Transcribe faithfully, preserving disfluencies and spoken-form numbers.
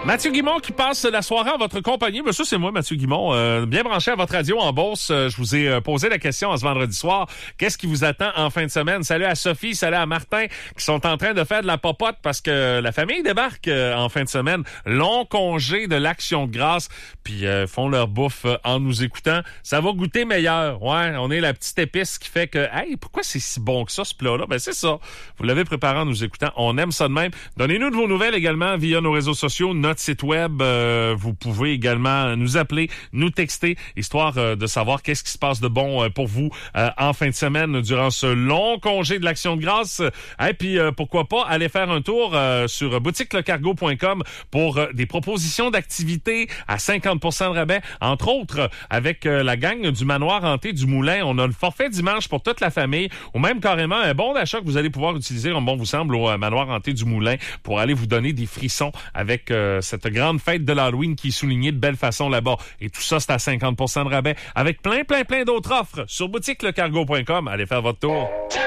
Mathieu Guimont qui passe la soirée en votre compagnie. Monsieur, c'est moi, Mathieu Guimont, euh, bien branché à votre radio en Beauce. Euh, je vous ai euh, posé la question ce vendredi soir. Qu'est-ce qui vous attend en fin de semaine? Salut à Sophie, salut à Martin qui sont en train de faire de la popote parce que la famille débarque euh, en fin de semaine. Long congé de l'Action de grâce, puis euh, font leur bouffe euh, en nous écoutant. Ça va goûter meilleur. Ouais, on est la petite épice qui fait que, hey, pourquoi c'est si bon que ça, ce plat-là? Ben, c'est ça. Vous l'avez préparé en nous écoutant. On aime ça de même. Donnez-nous de vos nouvelles également via nos réseaux sociaux, notre site web. Euh, vous pouvez également nous appeler, nous texter, histoire euh, de savoir qu'est-ce qui se passe de bon euh, pour vous euh, en fin de semaine durant ce long congé de l'Action de grâce. Et puis, euh, pourquoi pas aller faire un tour euh, sur boutique le cargo point com pour euh, des propositions d'activités à cinquante pour cent de rabais. Entre autres, avec euh, la gang du Manoir Hanté du Moulin, on a le forfait dimanche pour toute la famille ou même carrément un bon d'achat que vous allez pouvoir utiliser, comme bon vous semble, au euh, Manoir Hanté du Moulin pour aller vous donner des frissons avec euh, cette grande fête de l'Halloween qui est soulignée de belle façon là-bas. Et tout ça, c'est à cinquante pour cent de rabais avec plein, plein, plein d'autres offres sur boutique le cargo point com. Allez faire votre tour.